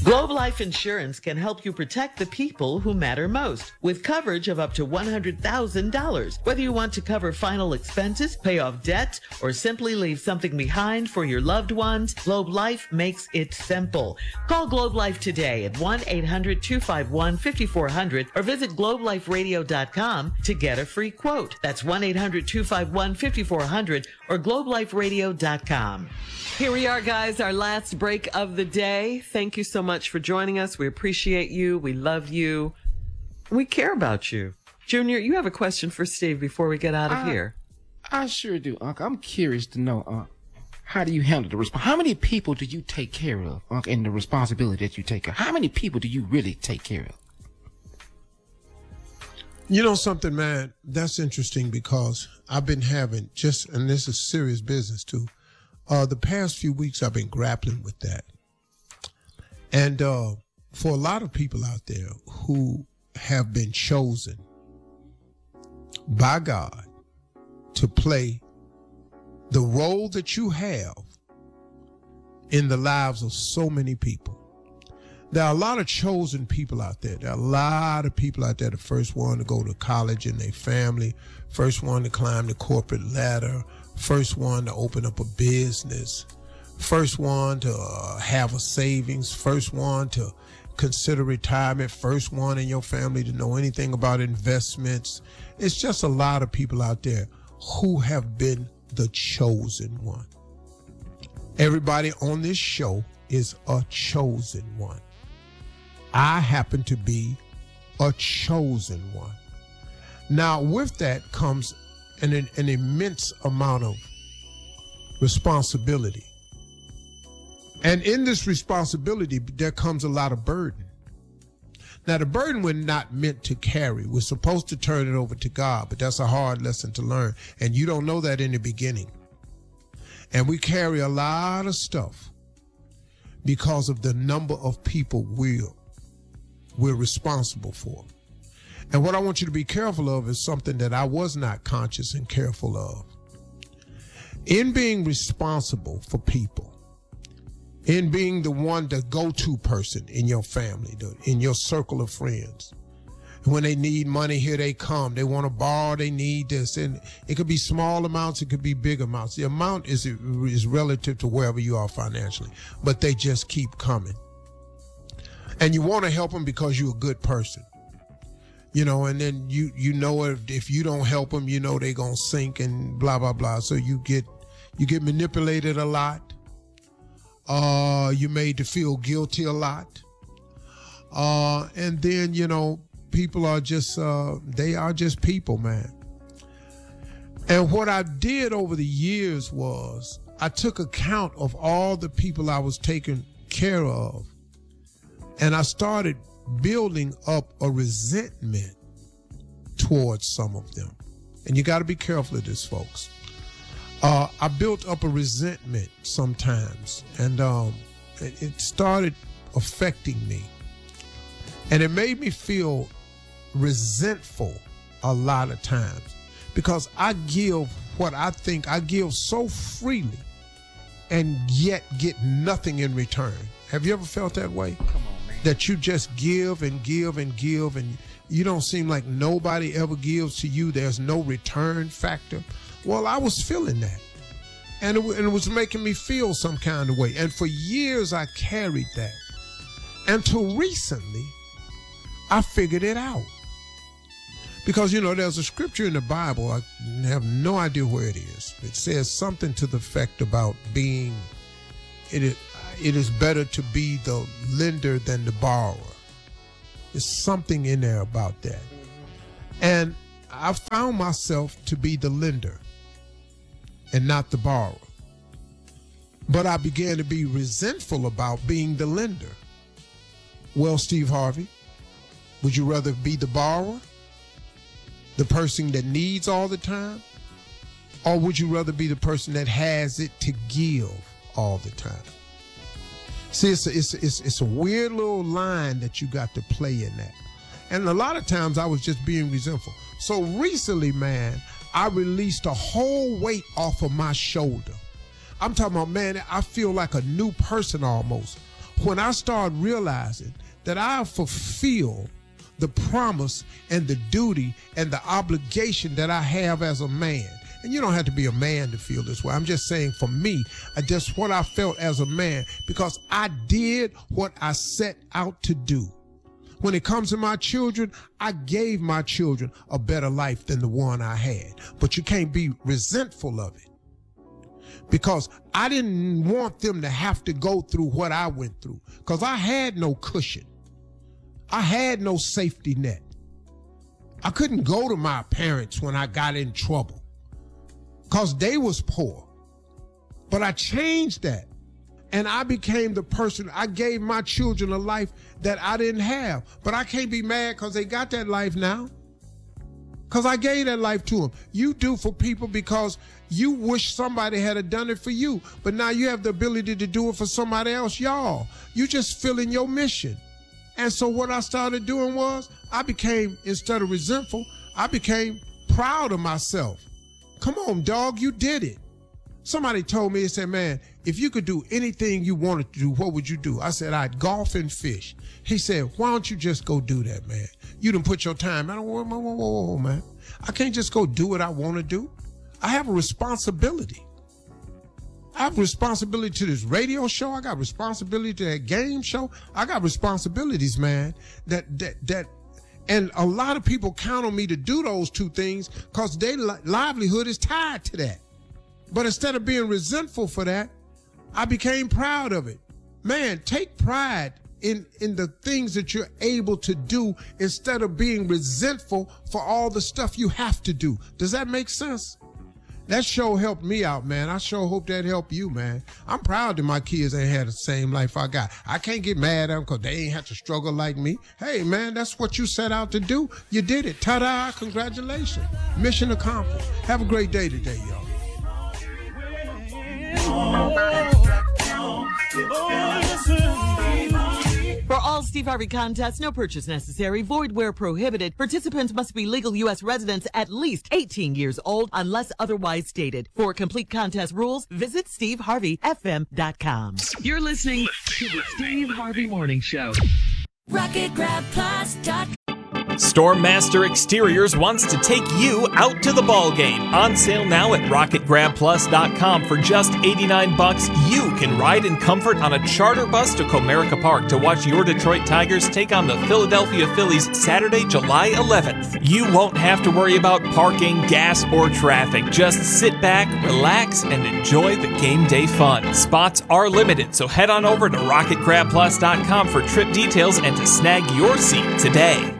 Globe Life Insurance can help you protect the people who matter most with coverage of up to $100,000. Whether you want to cover final expenses, pay off debt, or simply leave something behind for your loved ones, Globe Life makes it simple. Call Globe Life today at 1-800-251-5400 or visit globeliferadio.com to get a free quote. That's 1-800-251-5400 or globeliferadio.com. Here we are, guys, our last break of the day. Thank you so much for joining us. We appreciate you. We love you. We care about you. Junior, you have a question for Steve before we get out of here. I sure do, Unc. I'm curious to know, how do you handle the how many people do you take care of, Unc, and the responsibility that you take care of? How many people do you really take care of? You know something, man? That's interesting because I've been having and this is serious business too. The past few weeks I've been grappling with that. And for a lot of people out there who have been chosen by God to play the role that you have in the lives of so many people. There are a lot of chosen people out there. There are a lot of people out there, the first one to go to college in their family, first one to climb the corporate ladder, first one to open up a business, first one to have a savings, first one to consider retirement, first one in your family to know anything about investments. It's just a lot of people out there who have been the chosen one. Everybody on this show is a chosen one. I happen to be a chosen one. Now, with that comes an immense amount of responsibility. And in this responsibility, there comes a lot of burden. Now, the burden we're not meant to carry. We're supposed to turn it over to God, but that's a hard lesson to learn. And you don't know that in the beginning. And we carry a lot of stuff because of the number of people we're responsible for. And what I want you to be careful of is something that I was not conscious and careful of. In being responsible for people, in being the one, the go-to person in your family, in your circle of friends. When they need money, here they come. They want to borrow, they need this. And it could be small amounts, it could be big amounts. The amount is relative to wherever you are financially, but they just keep coming. And you want to help them because you're a good person. You know, and then you know if you don't help them, you know they're going to sink and blah, blah, blah. So you get manipulated a lot. You're made to feel guilty a lot. And then, you know, people are just, they are just people, man. And what I did over the years was I took account of all the people I was taking care of. And I started building up a resentment towards some of them. And you got to be careful of this, folks. I built up a resentment sometimes, and it started affecting me. And it made me feel resentful a lot of times because I give what I think I give so freely and yet get nothing in return. Have you ever felt that way? Come on, man. That you just give and give and give, and you don't seem like nobody ever gives to you. There's no return factor. Well, I was feeling that, and it was making me feel some kind of way. And for years, I carried that. Until recently, I figured it out. Because, you know, there's a scripture in the Bible, I have no idea where it is. It says something to the effect about being, it is better to be the lender than the borrower. There's something in there about that. And I found myself to be the lender and not the borrower. But I began to be resentful about being the lender. Well, Steve Harvey, would you rather be the borrower, the person that needs all the time, or would you rather be the person that has it to give all the time? See, it's a weird little line that you got to play in that. And a lot of times I was just being resentful. So recently, man, I released a whole weight off of my shoulder. I'm talking about, man, I feel like a new person almost. when I started realizing that I fulfill the promise and the duty and the obligation that I have as a man. And you don't have to be a man to feel this way. I'm just saying for me, just what I felt as a man, because I did what I set out to do. When it comes to my children, I gave my children a better life than the one I had. But you can't be resentful of it, because I didn't want them to have to go through what I went through, because I had no cushion. I had no safety net. I couldn't go to my parents when I got in trouble because they was poor. But I changed that, and I became the person. I gave my children a life that I didn't have. But I can't be mad because they got that life now, because I gave that life to them. You do for people because you wish somebody had done it for you, but now you have the ability to do it for somebody else. Y'all, you just filling your mission. And so what I started doing was I became, instead of resentful, I became proud of myself. Come on, dog, you did it. Somebody told me, they said, man, if you could do anything you wanted to do, what would you do? I said, I'd golf and fish. He said, why don't you just go do that, man? You done put your time. I don't, whoa, man. I can't just go do what I want to do. I have a responsibility. I have responsibility to this radio show. I got responsibility to that game show. I got responsibilities, man, that and a lot of people count on me to do those two things because their livelihood is tied to that. But instead of being resentful for that, I became proud of it. Man, take pride in the things that you're able to do instead of being resentful for all the stuff you have to do. Does that make sense? That show helped me out, man. I sure hope that helped you, man. I'm proud that my kids ain't had the same life I got. I can't get mad at them because they ain't have to struggle like me. Hey, man, that's what you set out to do. You did it. Ta-da, congratulations. Mission accomplished. Have a great day today, y'all. For all Steve Harvey contests, no purchase necessary, void where prohibited. Participants must be legal U.S. residents at least 18 years old unless otherwise stated. For complete contest rules, visit SteveHarveyFM.com. You're listening to the Steve Harvey Morning Show. RocketGrabPlus.com. Stormmaster Exteriors wants to take you out to the ball game. On sale now at RocketGrabPlus.com for just $89. You can ride in comfort on a charter bus to Comerica Park to watch your Detroit Tigers take on the Philadelphia Phillies Saturday, July 11th. You won't have to worry about parking, gas, or traffic. Just sit back, relax, and enjoy the game day fun. Spots are limited, so head on over to RocketGrabPlus.com for trip details and to snag your seat today.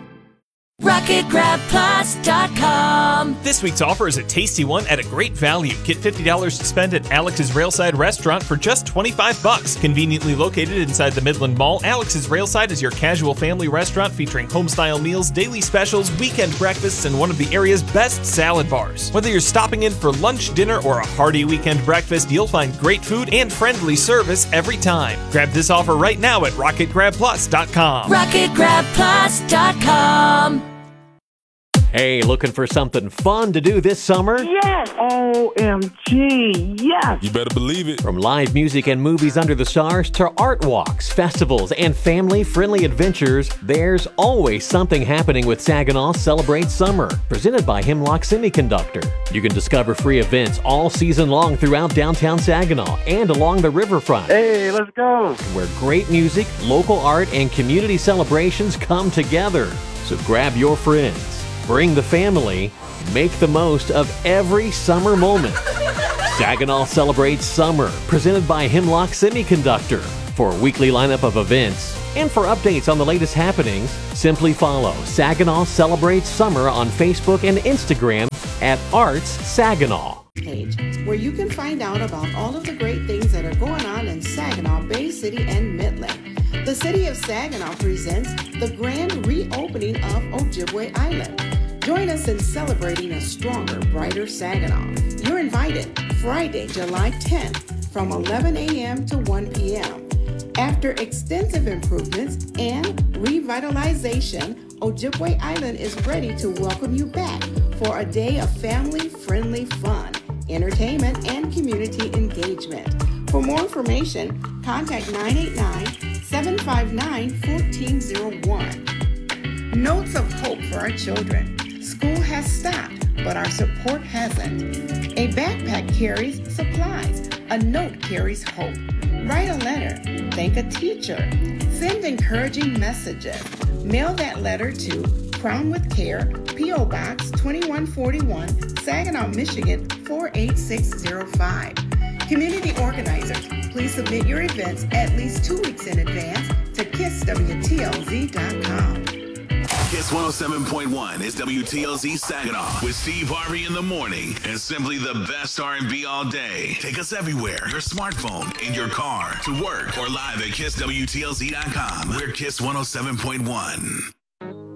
RocketGrabPlus.com. This week's offer is a tasty one at a great value. Get $50 to spend at Alex's Railside Restaurant for just $25. Conveniently located inside the Midland Mall, Alex's Railside is your casual family restaurant featuring home-style meals, daily specials, weekend breakfasts, and one of the area's best salad bars. Whether you're stopping in for lunch, dinner, or a hearty weekend breakfast, you'll find great food and friendly service every time. Grab this offer right now at RocketGrabPlus.com. RocketGrabPlus.com. Hey, looking for something fun to do this summer? Yes! OMG, yes! You better believe it. From live music and movies under the stars to art walks, festivals, and family-friendly adventures, there's always something happening with Saginaw Celebrates Summer, presented by Hemlock Semiconductor. You can discover free events all season long throughout downtown Saginaw and along the riverfront. Hey, let's go! Where great music, local art, and community celebrations come together. So grab your friends. Bring the family, make the most of every summer moment. Saginaw Celebrates Summer, presented by Hemlock Semiconductor. For a weekly lineup of events and for updates on the latest happenings, simply follow Saginaw Celebrates Summer on Facebook and Instagram at Arts Saginaw. Page, where you can find out about all of the great things that are going on in Saginaw, Bay City, and Midland. The City of Saginaw presents the grand reopening of Ojibwe Island. Join us in celebrating a stronger, brighter Saginaw. You're invited Friday, July 10th from 11 a.m. to 1 p.m. After extensive improvements and revitalization, Ojibwe Island is ready to welcome you back for a day of family-friendly fun, entertainment, and community engagement. For more information, contact 989-7 759-1401. Notes of hope for our children. School has stopped, but our support hasn't. A backpack carries supplies. A note carries hope. Write a letter. Thank a teacher. Send encouraging messages. Mail that letter to Crown with Care, P.O. Box 2141, Saginaw, Michigan 48605. Community organizers, please submit your events at least 2 weeks in advance to KissWTLZ.com. Kiss 107.1 is WTLZ Saginaw with Steve Harvey in the morning and simply the best R&B all day. Take us everywhere, your smartphone, in your car, to work, or live at KissWTLZ.com. We're Kiss 107.1.